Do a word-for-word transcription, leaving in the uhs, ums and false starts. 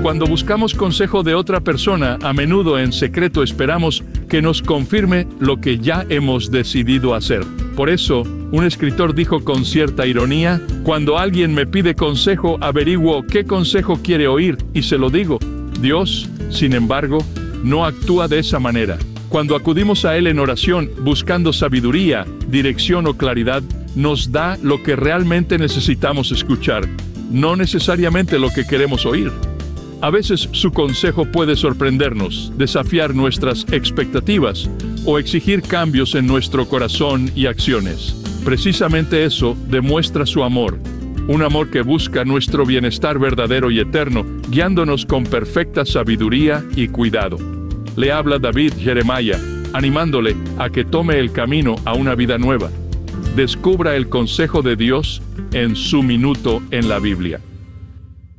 Cuando buscamos consejo de otra persona, a menudo en secreto esperamos que nos confirme lo que ya hemos decidido hacer. Por eso, un escritor dijo con cierta ironía: cuando alguien me pide consejo, averiguo qué consejo quiere oír y se lo digo. Dios, sin embargo, no actúa de esa manera. Cuando acudimos a Él en oración, buscando sabiduría, dirección o claridad, nos da lo que realmente necesitamos escuchar, no necesariamente lo que queremos oír. A veces su consejo puede sorprendernos, desafiar nuestras expectativas o exigir cambios en nuestro corazón y acciones. Precisamente eso demuestra su amor, un amor que busca nuestro bienestar verdadero y eterno, guiándonos con perfecta sabiduría y cuidado. Le habla David Jeremiah, animándole a que tome el camino a una vida nueva. Descubra el consejo de Dios en su minuto en la Biblia.